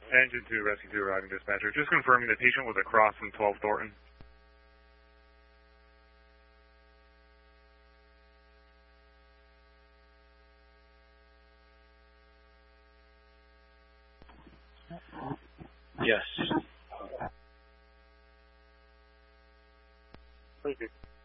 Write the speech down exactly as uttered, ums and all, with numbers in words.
Engine two, Rescue two arriving dispatcher. Just confirming the patient was across from twelve Thornton. Yes. Thank you.